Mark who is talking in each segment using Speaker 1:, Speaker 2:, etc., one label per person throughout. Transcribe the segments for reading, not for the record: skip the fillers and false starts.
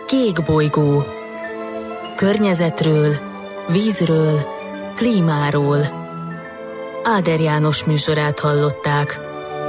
Speaker 1: Kék bolygó. Környezetről, vízről, klímáról. Áder János műsorát hallották.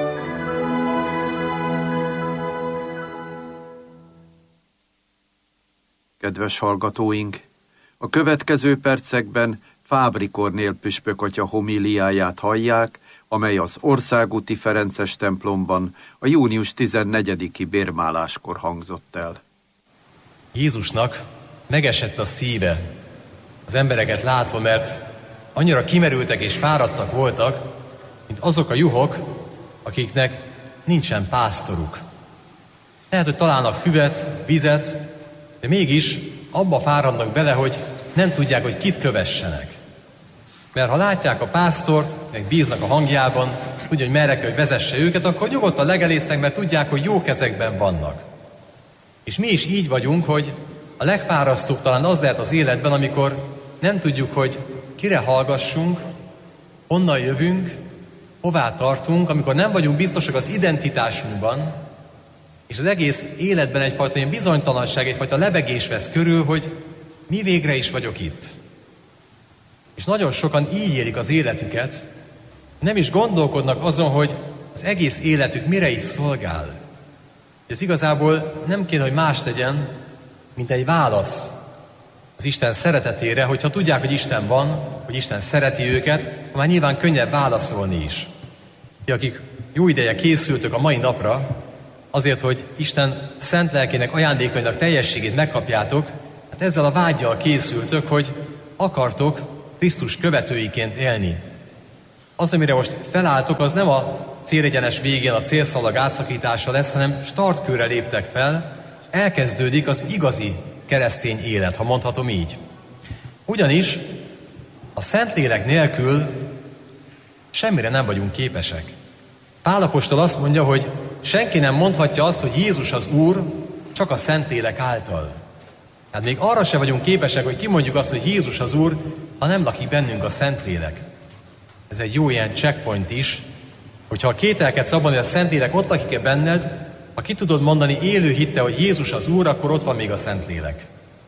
Speaker 2: Kedves hallgatóink! A következő percekben Fábry Kornél püspökatya homíliáját hallják, amely az Országúti Ferences templomban a június 14-i bérmáláskor hangzott el.
Speaker 3: Jézusnak megesett a szíve az embereket látva, mert annyira kimerültek és fáradtak voltak, mint azok a juhok, akiknek nincsen pásztoruk. Lehet, hogy találnak füvet, vizet, de mégis abba fáradnak bele, hogy nem tudják, hogy kit kövessenek. Mert ha látják a pásztort, meg bíznak a hangjában, tudja, hogy merre kell, hogy vezesse őket, akkor nyugodtan legelésznek, mert tudják, hogy jó kezekben vannak. És mi is így vagyunk, hogy a legfárasztóbb talán az lehet az életben, amikor nem tudjuk, hogy kire hallgassunk, honnan jövünk, hová tartunk, amikor nem vagyunk biztosak az identitásunkban, és az egész életben egyfajta ilyen bizonytalanság, egyfajta lebegés vesz körül, hogy mi végre is vagyok itt. És nagyon sokan így élik az életüket, nem is gondolkodnak azon, hogy az egész életük mire is szolgál. Ez igazából nem kéne, hogy más legyen, mint egy válasz az Isten szeretetére, hogyha tudják, hogy Isten van, hogy Isten szereti őket, már nyilván könnyebb válaszolni is. Ti, akik jó ideje készültök a mai napra, azért, hogy Isten szent lelkének ajándékainak teljességét megkapjátok, hát ezzel a vággyal készültök, hogy akartok Krisztus követőiként élni. Az, amire most felálltok, az nem a célegyenes végén a célszalag átszakítása lesz, hanem startkőre léptek fel, elkezdődik az igazi keresztény élet, ha mondhatom így. Ugyanis a Szentlélek nélkül semmire nem vagyunk képesek. Pál apostol azt mondja, hogy senki nem mondhatja azt, hogy Jézus az Úr, csak a Szentlélek által. Hát még arra se vagyunk képesek, hogy kimondjuk azt, hogy Jézus az Úr, ha nem lakik bennünk a Szentlélek. Ez egy jó ilyen checkpoint is, hogyha a kételkedsz abban, hogy a Szentlélek ott lakik-e benned, ha ki tudod mondani élő hittel, hogy Jézus az Úr, akkor ott van még a Szentlélek.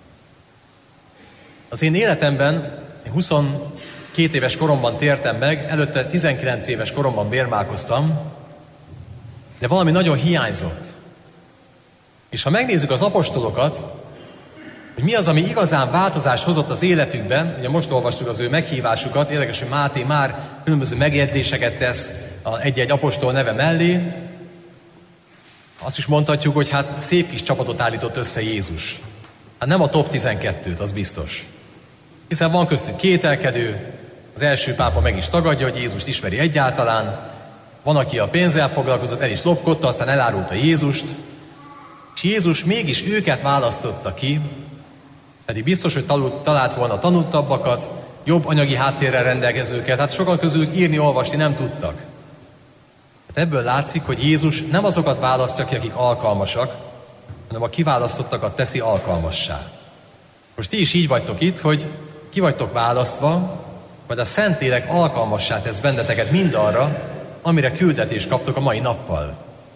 Speaker 3: Az én életemben 22 éves koromban tértem meg, előtte 19 éves koromban bérmálkoztam, de valami nagyon hiányzott. És ha megnézzük az apostolokat, hogy mi az, ami igazán változást hozott az életükben, ugye most olvastuk az ő meghívásukat, érdekes, hogy Máté már különböző megjegyzéseket tesz egy-egy apostol neve mellé. Azt is mondhatjuk, hogy hát szép kis csapatot állított össze Jézus. Hát nem a top 12-t, az biztos. Hiszen van köztük kételkedő, az első pápa meg is tagadja, hogy Jézust ismeri egyáltalán, van, aki a pénzzel foglalkozott, el is lopkodta, aztán elárulta Jézust, és Jézus mégis őket választotta ki, pedig biztos, hogy talált volna tanultabbakat, jobb anyagi háttérrel rendelkezőket, hát sokan közülük írni, olvasni nem tudtak. Hát ebből látszik, hogy Jézus nem azokat választja ki, akik alkalmasak, hanem a kiválasztottakat teszi alkalmassá. Most ti is így vagytok itt, hogy ki vagytok választva, majd a Szentlélek alkalmassá tesz benneteket mindarra, amire küldetést kaptok a mai nappal.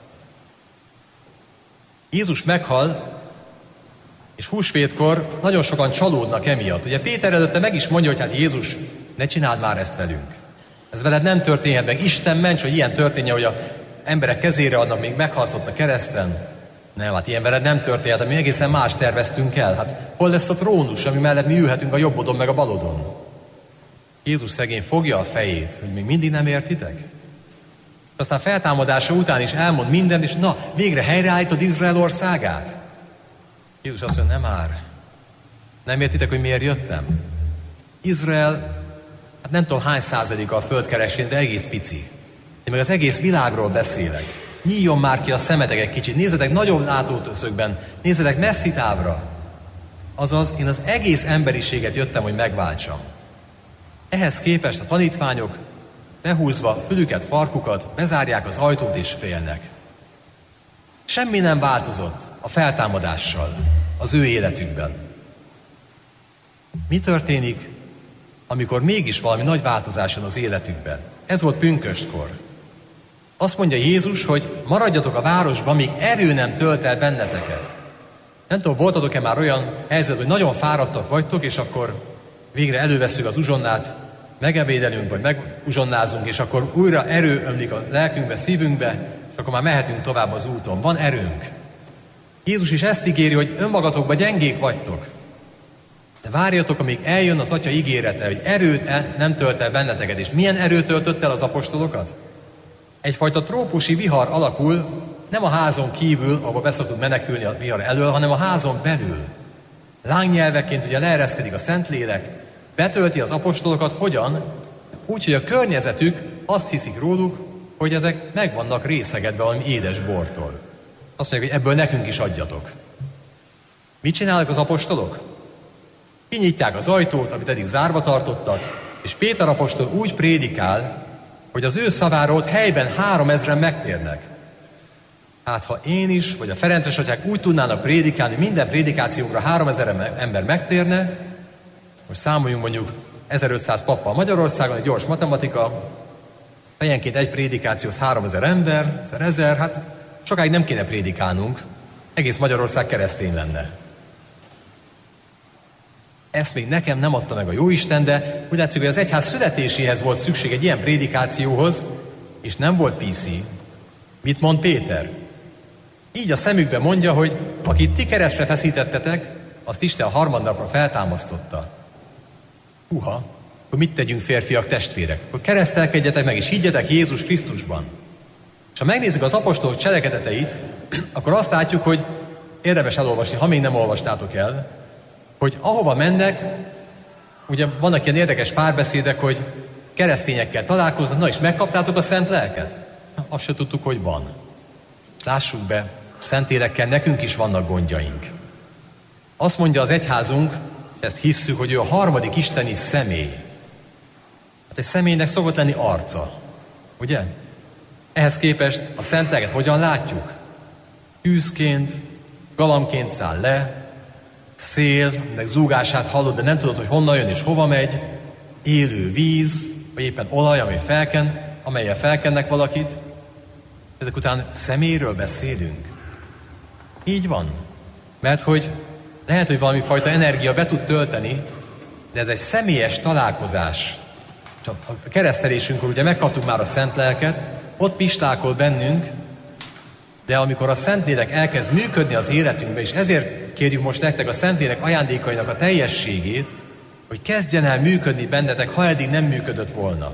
Speaker 3: Jézus meghal, és húsvétkor nagyon sokan csalódnak emiatt. Ugye Péter előtte meg is mondja, hogy hát Jézus, ne csináld már ezt velünk. Ez veled nem történhet meg. Isten ments, hogy ilyen történje, hogy a emberek kezére adnak, még meghalsz ott a kereszten. Nem, hát ilyen veled nem történhet, de mi egészen más terveztünk el. Hát hol lesz a trónus, ami mellett mi ülhetünk a jobbodon meg a balodon? Jézus szegény fogja a fejét, hogy még mindig nem értitek? Aztán feltámadása után is elmond mindent, és na, végre helyreállítod Izrael országát. Jézus azt mondja, nem már. Nem értitek, hogy miért jöttem? Izrael, hát nem tudom hány százaléka a földkeresén, de egész pici. Én meg az egész világról beszélek. Nyíljon már ki a szemetek egy kicsit, nézzetek nagyobb látószögben, nézzetek messzi távra. Azaz, én az egész emberiséget jöttem, hogy megváltsam. Ehhez képest a tanítványok behúzva fülüket, farkukat, bezárják az ajtót és félnek. Semmi nem változott a feltámadással az ő életükben. Mi történik, amikor mégis valami nagy változás jön az életükben? Ez volt pünköstkor. Azt mondja Jézus, hogy maradjatok a városban, míg erő nem tölt el benneteket. Nem tudom, voltatok-e már olyan helyzetben, hogy nagyon fáradtak vagytok, és akkor végre elővesszük az uzsonnát, megebédelünk, vagy meguzsonnázunk, és akkor újra erő ömlik a lelkünkbe, szívünkbe, és akkor már mehetünk tovább az úton. Van erőnk. Jézus is ezt ígéri, hogy önmagatokban gyengék vagytok. De várjatok, amíg eljön az Atya ígérete, hogy erőt nem tölt el benneteket. És milyen erőt töltött el az apostolokat? Egyfajta trópusi vihar alakul, nem a házon kívül, ahol beszoktunk menekülni a vihar elől, hanem a házon belül. Lángnyelveként ugye leereszkedik a Szentlélek, betölti az apostolokat. Hogyan? Úgy, hogy a környezetük azt hiszik róluk, hogy ezek meg vannak részegedve valami édes bortól. Azt mondják, hogy ebből nekünk is adjatok. Mit csinálnak az apostolok? Kinyitják az ajtót, amit eddig zárva tartottak, és Péter apostol úgy prédikál, hogy az ő szaváról ott helyben 3000-en megtérnek. Hát ha én is, vagy a ferences atyák úgy tudnának prédikálni, minden prédikációkra 3000 ember megtérne, most számoljunk mondjuk 1500 pappal Magyarországon, egy gyors matematika, fejenként egy prédikációhoz 3000 ember, 1000, hát sokáig nem kéne prédikálnunk, egész Magyarország keresztény lenne. Ezt még nekem nem adta meg a Jóisten, de úgy látszik, hogy az egyház születéséhez volt szükség egy ilyen prédikációhoz, és nem volt PC. Mit mond Péter? Így a szemükbe mondja, hogy akit ti keresztre feszítettetek, azt Isten a harmadnapra feltámasztotta. Húha, akkor mit tegyünk, férfiak, testvérek? Akkor keresztelkedjetek meg, és higgyetek Jézus Krisztusban. És ha megnézzük az apostolok cselekedeteit, akkor azt látjuk, hogy érdemes elolvasni, ha még nem olvastátok el, hogy ahova mennek, ugye vannak ilyen érdekes párbeszédek, hogy keresztényekkel találkoznak, na és megkaptátok a Szent Lelket? Azt se tudtuk, hogy van. Lássuk be, Szentlélekkel nekünk is vannak gondjaink. Azt mondja az egyházunk, ezt hisszük, hogy ő a harmadik isteni személy. Hát egy személynek szokott lenni arca, ugye? Ehhez képest a Szent Lelket hogyan látjuk? Tűzként, galambként száll le, szél, meg zúgását hallod, de nem tudod, hogy honnan jön és hova megy, élő víz, vagy éppen olaj, amellyel felkennek valakit. Ezek után személyről beszélünk. Így van. Mert hogy lehet, hogy valami fajta energia be tud tölteni, de ez egy személyes találkozás. Csak a keresztelésünkkor ugye megkaptuk már a Szent Lelket, ott pislákol bennünk, de amikor a Szentlélek elkezd működni az életünkben, és ezért kérjük most nektek a Szentlélek ajándékainak a teljességét, hogy kezdjen el működni bennetek, ha eddig nem működött volna.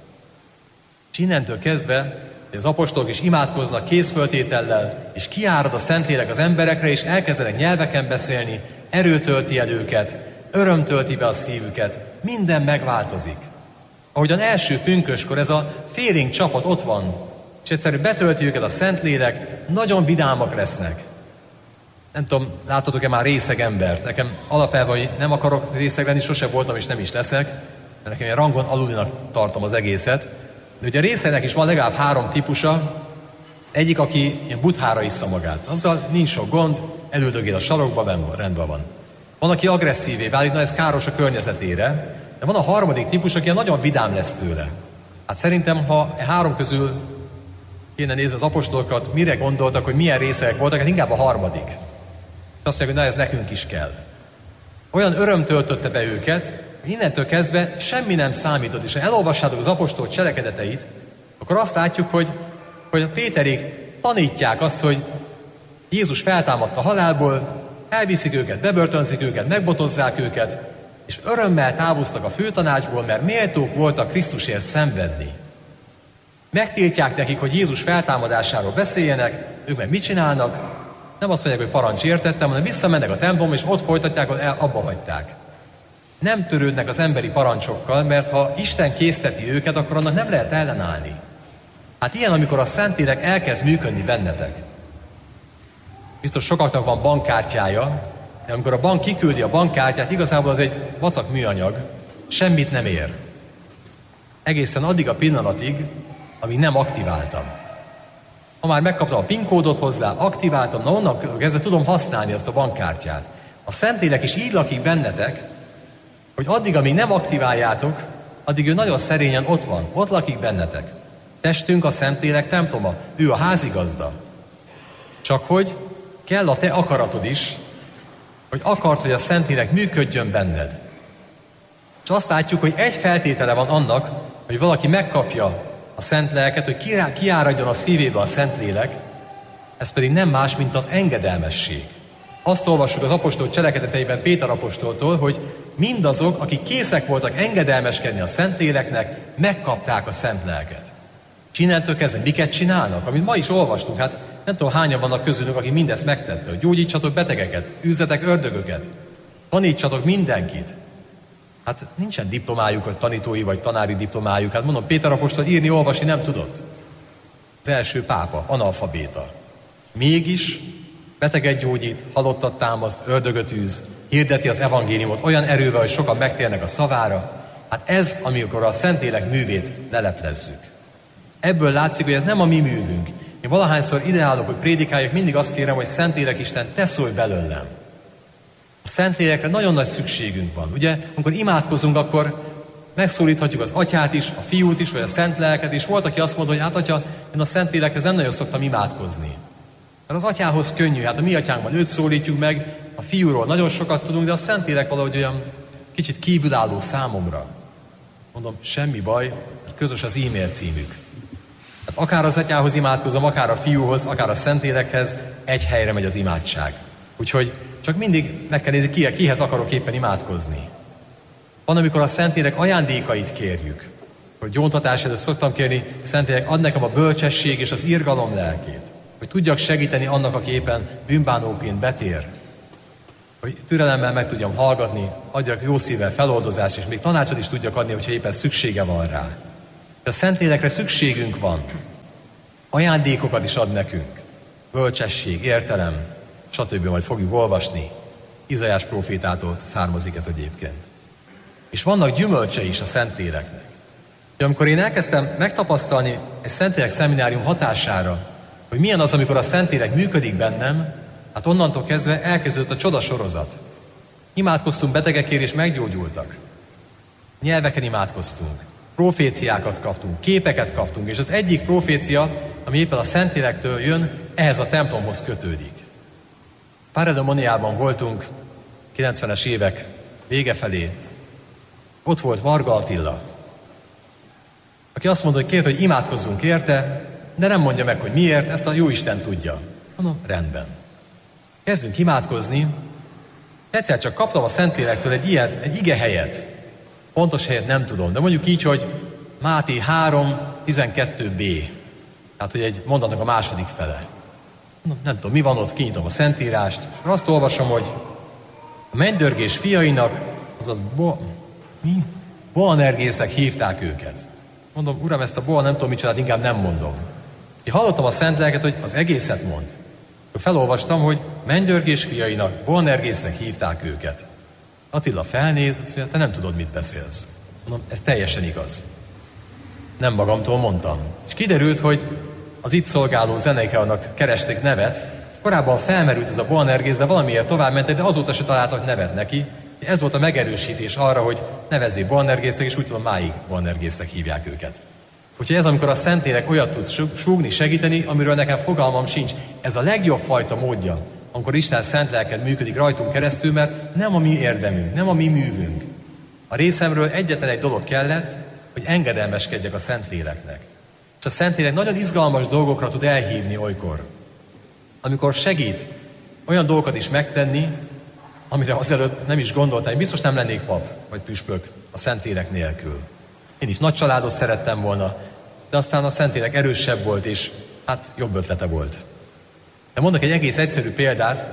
Speaker 3: És innentől kezdve az apostolok is imádkoznak készföltétellel, és kiárad a Szentlélek az emberekre, és elkezdenek nyelveken beszélni, erő tölti el őket, öröm tölti be a szívüket, minden megváltozik. Ahogyan első pünköskor ez a félénk csapat ott van, és egyszerűen betölti őket a Szentlélek, nagyon vidámak lesznek. Nem tudom, láttatok-e már részeg embert? Nekem alapelve, hogy nem akarok részeg lenni, sose voltam és nem is leszek, mert nekem ilyen rangon alulinak tartom az egészet. De ugye a részegnek is van legalább 3 típusa. Egyik, aki ilyen buthára issza magát. Azzal nincs sok gond, elüldögél a sarokba, rendben van. Van, aki agresszívé válik, na ez káros a környezetére. De van a harmadik típus, aki nagyon vidám lesz tőle. Hát szerintem, ha 3 közül kéne nézni az apostolokat, mire gondoltak, hogy milyen részek voltak, hát inkább a harmadik. És azt mondják, hogy na ez nekünk is kell. Olyan öröm töltötte be őket, hogy innentől kezdve semmi nem számított. És ha elolvassátok az apostolok cselekedeteit, akkor azt látjuk, hogy a Péterék tanítják azt, hogy Jézus feltámadta halálból, elviszik őket, bebörtönzik őket, megbotozzák őket, és örömmel távoztak a főtanácsból, mert méltók voltak Krisztusért szenvedni. Megtiltják nekik, hogy Jézus feltámadásáról beszéljenek, ők meg mit csinálnak? Nem azt mondják, hogy parancs értettem, hanem visszamennek a templomba, és ott folytatják, hogy abba hagyták. Nem törődnek az emberi parancsokkal, mert ha Isten készteti őket, akkor annak nem lehet ellenállni. Hát ilyen, amikor a Szentlélek elkezd működni bennetek. Biztos sokaknak van bankkártyája, de amikor a bank kiküldi a bankkártyát, igazából az egy vacak műanyag, semmit nem ér. Egészen addig a pillanatig, amíg nem aktiváltam. Ha már megkaptam a PIN kódot hozzá, aktiváltam, na onnan kezdve tudom használni azt a bankkártyát. A Szentlélek is így lakik bennetek, hogy addig, amíg nem aktiváljátok, addig ő nagyon szerényen ott van, ott lakik bennetek. Testünk a Szentlélek temploma, ő a házigazda. Csak hogy kell a te akaratod is, hogy akart, hogy a Szentlélek működjön benned. És azt látjuk, hogy egy feltétele van annak, hogy valaki megkapja a Szent Lelket, hogy kiáradjon a szívébe a Szentlélek, ez pedig nem más, mint az engedelmesség. Azt olvassuk az apostol cselekedeteiben Péter apostoltól, hogy mindazok, akik készek voltak engedelmeskedni a Szentléleknek, megkapták a Szent Lelket. És innentől kezdve miket csinálnak? Amit ma is olvastunk, hát nem tudom hányan vannak közülünk, aki mindezt megtette, hogy gyógyítsatok betegeket, üzzetek ördögöket, tanítsatok mindenkit. Hát nincsen diplomájuk, vagy tanítói, vagy tanári diplomájuk. Hát mondom, Péter apostol írni, olvasni nem tudott. Az első pápa, analfabéta. Mégis beteget gyógyít, halottat támaszt, ördögöt űz, hirdeti az evangéliumot olyan erővel, hogy sokan megtérnek a szavára. Hát ez, amikor a Szentlélek művét leleplezzük. Ebből látszik, hogy ez nem a mi művünk. Én valahányszor ideálok, hogy prédikáljak, mindig azt kérem, hogy Szentlélek Isten, te szólj belőlem. A Szentlélekre nagyon nagy szükségünk van. Ugye, amikor imádkozunk, akkor megszólíthatjuk az Atyát is, a Fiút is, vagy a Szent Lelket, és volt, aki azt mondta, hogy hát Atya, én a Szentlélekhez nem nagyon szoktam imádkozni. Mert az Atyához könnyű, hát a mi Atyánkban őt szólítjuk meg, a Fiúról nagyon sokat tudunk, de a Szentlélek valahogy olyan kicsit kívülálló számomra. Mondom, semmi baj, közös az e-mail címük. Hát akár az Atyához imádkozom, akár a Fiúhoz, akár a Szentlélekhez, egy helyre megy az imádság. Úgyhogy csak mindig meg kell nézni, kihez akarok éppen imádkozni. Van, amikor a Szentlélek ajándékait kérjük. Hogy gyóntatás előtt szoktam kérni, Szentlélek, add nekem a bölcsesség és az irgalom lelkét. Hogy tudjak segíteni annak, aki éppen bűnbánóként betér. Hogy türelemmel meg tudjam hallgatni, adjak jó szívvel feloldozást, és még tanácsot is tudjak adni, hogyha éppen szüksége van rá. De a Szentlélekre szükségünk van. Ajándékokat is ad nekünk. Bölcsesség, értelem, stb. Majd fogjuk olvasni. Izaiás prófétától származik ez egyébként. És vannak gyümölcsei is a Szentléleknek. De amikor én elkezdtem megtapasztalni egy Szentlélek szeminárium hatására, hogy milyen az, amikor a Szentlélek működik bennem, hát onnantól kezdve elkezdődött a csodasorozat. Imádkoztunk betegekért, és meggyógyultak. Nyelveken imádkoztunk. Proféciákat kaptunk, képeket kaptunk, és az egyik profécia, ami éppen a Szentlélektől jön, ehhez a templomhoz kötődik. Páredomoniában voltunk, 90-es évek vége felé. Ott volt Varga Attila, aki azt mondta, hogy kért, hogy imádkozzunk érte, de nem mondja meg, hogy miért, ezt a Jóisten tudja. Mondom, rendben. Kezdünk imádkozni, egyszer csak kaptam a Szentlélektől egy ige helyet. Pontos helyet nem tudom, de mondjuk így, hogy Máté 3:12b. Tehát, hogy egy mondatnak a második fele. Nem tudom, mi van ott, kinyitom a Szentírást, és azt olvasom, hogy a mennydörgés fiainak, azaz Boanergésznek hívták őket. Mondom, Uram, ezt a Boa nem tudom micsodát, inkább nem mondom. Én hallottam a Szentléleket, hogy az egészet mond. Felolvastam, hogy mennydörgés fiainak, Boanergésznek hívták őket. Attila felnéz, azt mondja, te nem tudod, mit beszélsz. Mondom, ez teljesen igaz. Nem magamtól mondtam. És kiderült, hogy az itt szolgáló zeneikarnak keresték nevet. Korábban felmerült ez a Boanergész, de valamiért tovább mentek, de azóta se találtak nevet neki. Ez volt a megerősítés arra, hogy nevezzék Boanergésznek, és úgy tudom, máig Boanergésznek hívják őket. Úgyhogy ez, amikor a Szentlélek olyat tud súgni, segíteni, amiről nekem fogalmam sincs. Ez a legjobb fajta módja, amikor Isten szent lelked működik rajtunk keresztül, mert nem a mi érdemünk, nem a mi művünk. A részemről egyetlen egy dolog kellett, hogy engedelmeskedjek a Szentléleknek. És a Szentlélek nagyon izgalmas dolgokra tud elhívni olykor. Amikor segít olyan dolgokat is megtenni, amire azelőtt nem is gondoltam, én biztos nem lennék pap vagy püspök a Szentlélek nélkül. Én is nagy családot szerettem volna, de aztán a Szentlélek erősebb volt, és hát jobb ötlete volt. De mondok egy egész egyszerű példát.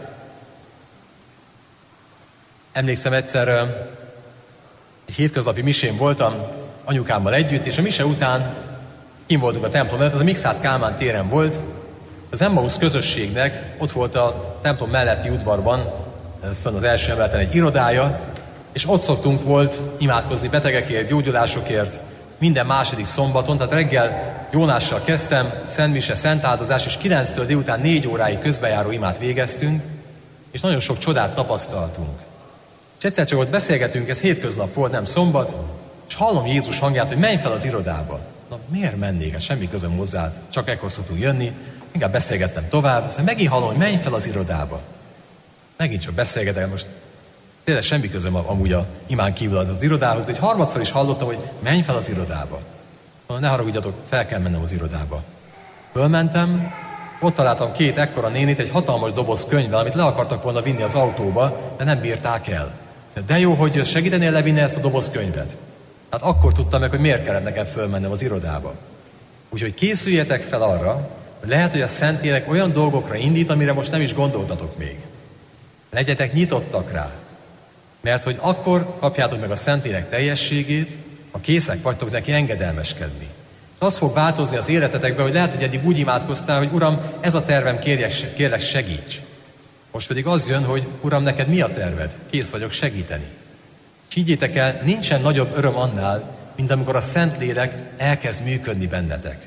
Speaker 3: Emlékszem egyszer, egy hétköznapi misén voltam anyukámmal együtt, és a mise után kint voltunk a templom előtt, az a Mikszáth Kálmán téren volt. Az Emmaus közösségnek ott volt a templom melletti udvarban, fönn az első emeleten egy irodája, és ott szoktunk volt imádkozni betegekért, gyógyulásokért, minden második szombaton, tehát reggel Jónással kezdtem, szentmise, szentáldozás, és 9-től délután 4 óráig közbejáró imát végeztünk, és nagyon sok csodát tapasztaltunk. És egyszer csak ott beszélgetünk, ez hétköznap volt, nem szombat, és hallom Jézus hangját, hogy menj fel az irodába. Na, miért mennék? Ez semmi közöm hozzá, csak ekkor szoktunk jönni. Inkább beszélgettem tovább, aztán megint hallom, hogy menj fel az irodába. megint csak beszélgetek, most tényleg semmi közöm amúgy a imán kívül az irodához, de egy harmadszor is hallottam, hogy menj fel az irodába. Ne haragudjatok, fel kell mennem az irodába. Fölmentem, ott találtam 2 ekkora nénit egy hatalmas doboz könyvvel, amit le akartak volna vinni az autóba, de nem bírták el. De jó, hogy segítenél levinni ezt a doboz könyvet. Hát akkor tudtam meg, hogy miért kellett nekem fölmennem az irodába. Úgyhogy készüljetek fel arra, hogy lehet, hogy a Szentlélek olyan dolgokra indít, amire most nem is gondoltatok még. Legyetek nyitottak rá. Mert hogy akkor kapjátok meg a Szentlélek teljességét, ha készek vagytok neki engedelmeskedni. És az fog változni az életetekben, hogy lehet, hogy eddig úgy imádkoztál, hogy Uram, ez a tervem, kérlek segíts. Most pedig az jön, hogy Uram, neked mi a terved? Kész vagyok segíteni. És higgyétek el, nincsen nagyobb öröm annál, mint amikor a Szentlélek elkezd működni bennetek.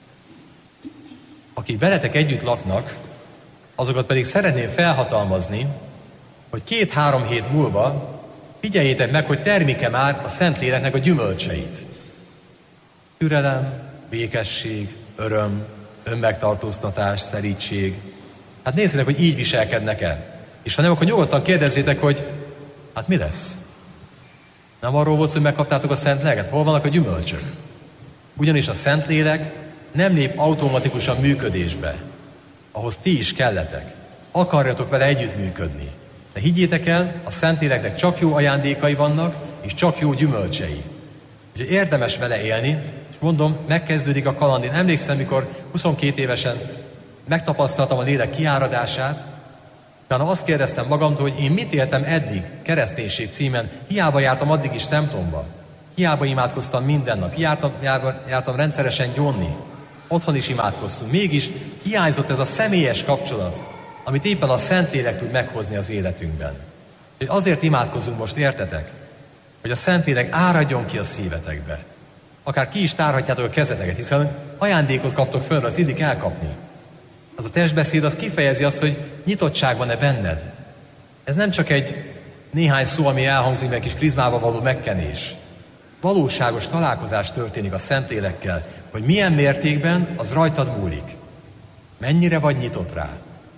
Speaker 3: Akik veletek együtt laknak, azokat pedig szeretném felhatalmazni, hogy 2-3 hét múlva figyeljétek meg, hogy termik-e már a Szentléleknek a gyümölcseit. Türelem, békesség, öröm, önmegtartóztatás, szelídség. Hát nézzétek, hogy így viselkednek-e. És ha nem, akkor nyugodtan kérdezzétek, hogy hát mi lesz? Nem arról volt, hogy megkaptátok a Szentléleket? Hol vannak a gyümölcsök? Ugyanis a Szentlélek nem lép automatikusan működésbe, ahhoz ti is kelletek. Akarjatok vele együttműködni. De higgyétek el, a Szentléleknek csak jó ajándékai vannak, és csak jó gyümölcsei. Úgyhogy érdemes vele élni, és mondom, megkezdődik a kaland. Én emlékszem, mikor 22 évesen megtapasztaltam a lélek kiáradását, utána azt kérdeztem magamtól, hogy én mit éltem eddig kereszténység címen, hiába jártam addig is templomba, hiába imádkoztam minden nap, jártam rendszeresen gyónni, otthon is imádkoztunk, mégis hiányzott ez a személyes kapcsolat, amit éppen a Szentlélek tud meghozni az életünkben. Úgyhogy azért imádkozunk most, értetek, hogy a Szentlélek áradjon ki a szívetekbe. Akár ki is tárhatjátok a kezeteket, hiszen ajándékot kaptok föl, az illik elkapni. Az a testbeszéd, az kifejezi azt, hogy nyitottság van-e benned. Ez nem csak egy néhány szó, ami elhangzik, meg kis krizmába való megkenés. Valóságos találkozás történik a Szentlélekkel, hogy milyen mértékben az rajtad múlik. Mennyire vagy nyitott rá.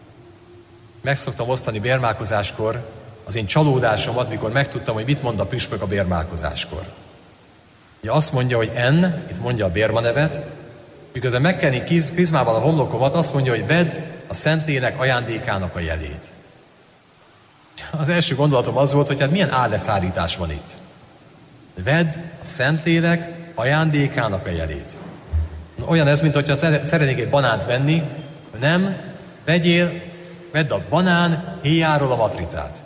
Speaker 3: Meg szoktam osztani bérmálkozáskor az én csalódásomat, mikor megtudtam, hogy mit mond a püspök a bérmálkozáskor. Ugye azt mondja, hogy itt mondja a bérma nevet, miközben megkenni krizmával a homlokomat, azt mondja, hogy vedd a Szentlélek ajándékának a jelét. Az első gondolatom az volt, hogy hát milyen álleszállítás van itt. Vedd a Szentlélek ajándékának a jelét. Olyan ez, mint hogyha szeretnék egy banánt venni, nem, vedd a banán héjáról a matricát.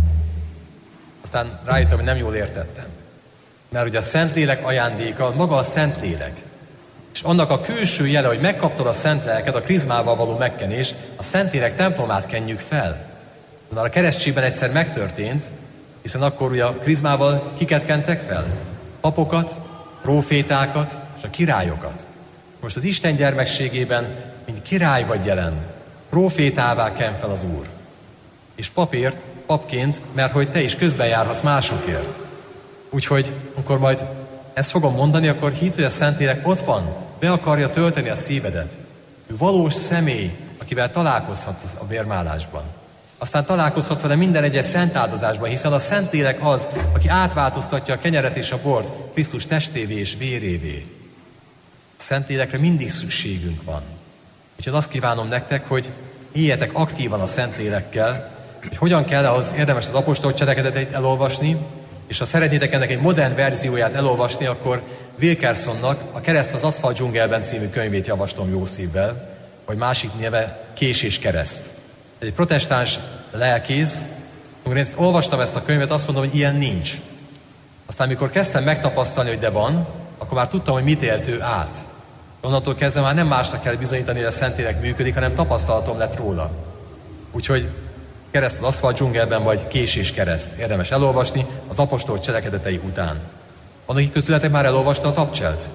Speaker 3: Aztán rájöttem, hogy nem jól értettem. Mert ugye a Szentlélek ajándéka, maga a Szentlélek. És annak a külső jele, hogy megkaptad a Szentléleket, a krizmával való megkenés, a Szentlélek templomát kenjük fel. Már a keresztségben egyszer megtörtént, hiszen akkor ugye a krizmával kiket kentek fel? Papokat, prófétákat és a királyokat. Most az Isten gyermekségében, mint király vagy jelen, prófétává ken fel az Úr. És papként, mert hogy te is közben járhatsz másokért. Úgyhogy, amikor majd ezt fogom mondani, akkor hidd, hogy a Szentlélek ott van, be akarja tölteni a szívedet. Ő valós személy, akivel találkozhatsz a bérmálásban. Aztán találkozhatsz vele minden egyes szentáldozásban, hiszen a Szentlélek az, aki átváltoztatja a kenyeret és a bort Krisztus testévé és vérévé. A Szentlélekre mindig szükségünk van. Úgyhogy azt kívánom nektek, hogy éljetek aktívan a Szentlélekkel, hogy hogyan kell ahhoz érdemes az apostol cselekedetet elolvasni, és ha szeretnétek ennek egy modern verzióját elolvasni, akkor Wilkersonnak a Kereszt az aszfalt dzsungelben című könyvét javaslom jó szívvel, vagy másik neve Kés és kereszt. Egy protestáns lelkész, amikor én olvastam ezt a könyvet, azt mondom, hogy ilyen nincs. Aztán, mikor kezdtem megtapasztalni, hogy de van, akkor már tudtam, hogy mit élt ő át. Onnantól kezdve már nem másnak kell bizonyítani, hogy a Szentlélek működik, hanem tapasztalatom lett róla. Úgyhogy Kereszt az aszfalt dzsungelben, vagy Kés és kereszt. Érdemes elolvasni az apostol cselekedetei után. Van, aki közületek már elolvasta az abcselt?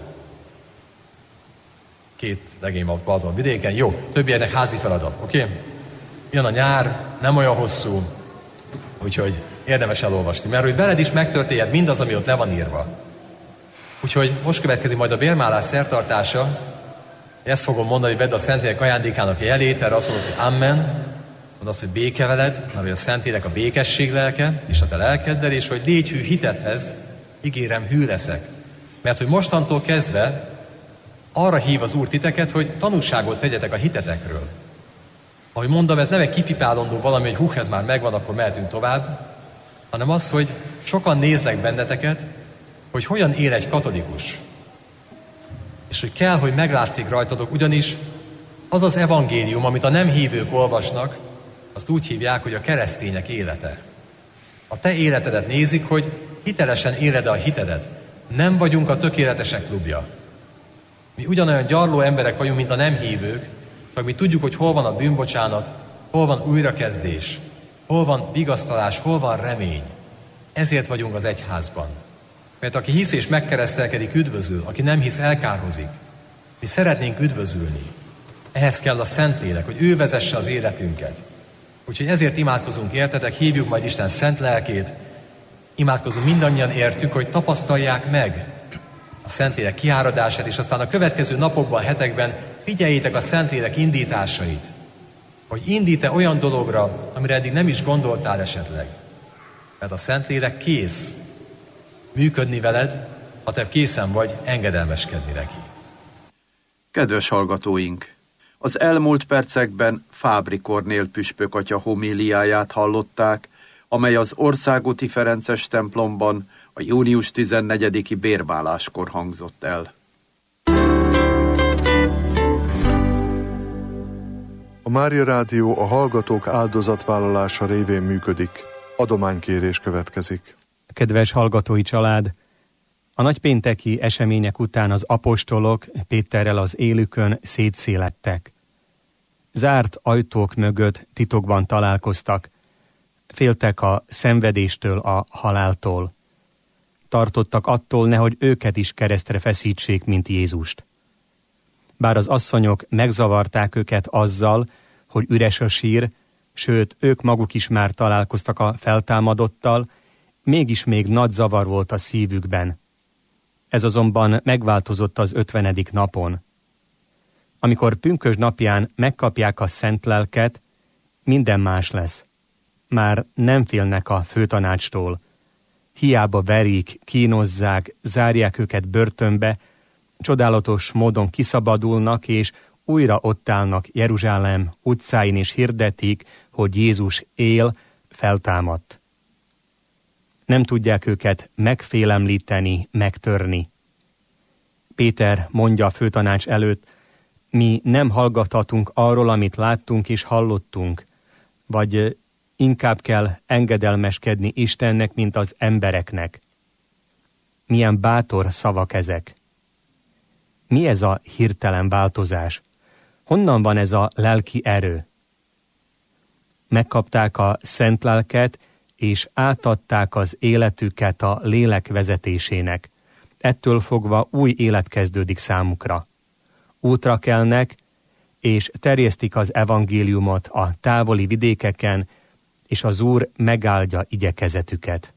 Speaker 3: 2 legény van Balaton vidéken. Jó, többieknek házi feladat, oké? Jön a nyár, nem olyan hosszú, úgyhogy érdemes elolvasni. Mert hogy veled is megtörténhet mindaz, ami ott le van írva. Úgyhogy most következik majd a bérmálás szertartása. Ezt fogom mondani, hogy vedd a Szentlélek ajándékának a jelét, erre azt mondod, hogy amen. Mondd azt, hogy béke veled, mert a Szentlélek a békesség lelke, és a te lelkeddel, és hogy légy hű hitethez, ígérem, hű leszek. Mert hogy mostantól kezdve arra hív az Úr titeket, hogy tanúságot tegyetek a hitetekről. Ahogy mondom, ez nem egy kipipálandó valami, hogy ez már megvan, akkor mehetünk tovább, hanem az, hogy sokan néznek benneteket, hogy hogyan él egy katolikus. És hogy kell, hogy meglátszik rajtatok, ugyanis az az evangélium, amit a nem hívők olvasnak, azt úgy hívják, hogy a keresztények élete. A te életedet nézik, hogy hitelesen éled a hitedet. Nem vagyunk a tökéletesek klubja. Mi ugyanolyan gyarló emberek vagyunk, mint a nem hívők, csak mi tudjuk, hogy hol van a bűnbocsánat, hol van újrakezdés, hol van vigasztalás, hol van remény. Ezért vagyunk az egyházban. Mert aki hisz és megkeresztelkedik, üdvözül, aki nem hisz, elkárhozik. Mi szeretnénk üdvözülni. Ehhez kell a Szentlélek, hogy ő vezesse az életünket. Úgyhogy ezért imádkozunk értetek, hívjuk majd Isten szent lelkét, imádkozunk mindannyian értük, hogy tapasztalják meg a Szentlélek kiáradását, és aztán a következő napokban, hetekben figyeljétek a Szentlélek indításait. Hogy indít-e olyan dologra, amire eddig nem is gondoltál esetleg. Mert a Szentlélek kész működni veled, ha te készen vagy engedelmeskedni neki.
Speaker 2: Kedves hallgatóink! Az elmúlt percekben Fábry Kornél püspök atya homíliáját hallották, amely az Országúti Ferences templomban a június 14-i bérváláskor hangzott el.
Speaker 4: A Mária Rádió a hallgatók áldozatvállalása révén működik. Adománykérés következik.
Speaker 5: Kedves hallgatói család! A nagypénteki események után az apostolok Péterrel az élükön szétszélettek. Zárt ajtók mögött titokban találkoztak, féltek a szenvedéstől, a haláltól. Tartottak attól, nehogy őket is keresztre feszítsék, mint Jézust. Bár az asszonyok megzavarták őket azzal, hogy üres a sír, sőt, ők maguk is már találkoztak a feltámadottal, mégis még nagy zavar volt a szívükben. Ez azonban megváltozott az 50. napon. Amikor pünkösd napján megkapják a szent lelket, minden más lesz. Már nem félnek a főtanácstól. Hiába verik, kínozzák, zárják őket börtönbe, csodálatos módon kiszabadulnak, és újra ott állnak Jeruzsálem utcáin, és hirdetik, hogy Jézus él, feltámadt. Nem tudják őket megfélemlíteni, megtörni. Péter mondja a főtanács előtt, mi nem hallgathatunk arról, amit láttunk és hallottunk, vagy inkább kell engedelmeskedni Istennek, mint az embereknek. Milyen bátor szavak ezek! Mi ez a hirtelen változás? Honnan van ez a lelki erő? Megkapták a szent lelket, és átadták az életüket a lélek vezetésének. Ettől fogva új élet kezdődik számukra. Útra kelnek, és terjesztik az evangéliumot a távoli vidékeken, és az Úr megáldja igyekezetüket.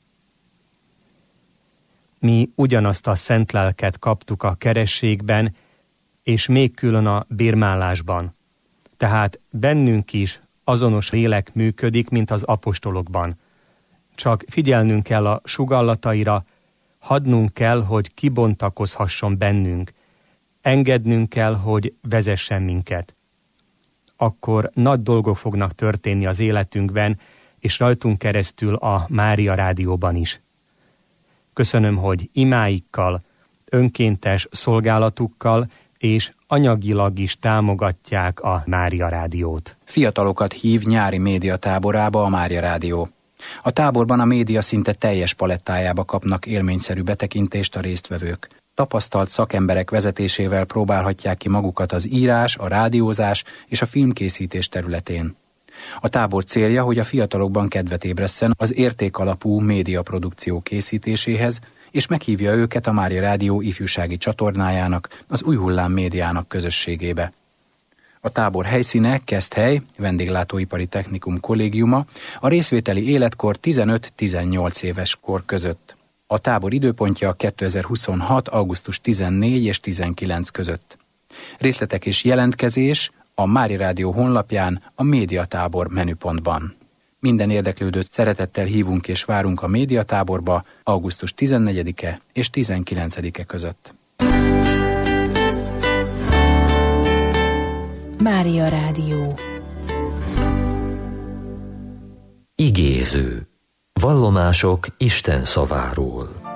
Speaker 5: Mi ugyanazt a szent lelket kaptuk a kerességben, és még külön a bérmálásban. Tehát bennünk is azonos lélek működik, mint az apostolokban. Csak figyelnünk kell a sugallataira, hadnunk kell, hogy kibontakozhasson bennünk, engednünk kell, hogy vezessen minket. Akkor nagy dolgok fognak történni az életünkben, és rajtunk keresztül a Mária Rádióban is. Köszönöm, hogy imáikkal, önkéntes szolgálatukkal és anyagilag is támogatják a Mária Rádiót.
Speaker 6: Fiatalokat hív nyári médiatáborába a Mária Rádió. A táborban a média szinte teljes palettájába kapnak élményszerű betekintést a résztvevők. Tapasztalt szakemberek vezetésével próbálhatják ki magukat az írás, a rádiózás és a filmkészítés területén. A tábor célja, hogy a fiatalokban kedvet ébresszen az értékalapú médiaprodukció készítéséhez, és meghívja őket a Mária Rádió ifjúsági csatornájának, az Új Hullám médiának közösségébe. A tábor helyszíne Keszthely, Vendéglátóipari Technikum kollégiuma, a részvételi életkor 15-18 éves kor között. A tábor időpontja 2026. augusztus 14 és 19 között. Részletek és jelentkezés a Mária Rádió honlapján, a Médiatábor menüpontban. Minden érdeklődőt szeretettel hívunk és várunk a médiatáborba augusztus 14-e és 19-e között.
Speaker 7: Mária Rádió.
Speaker 8: Igéző. Vallomások Isten szaváról.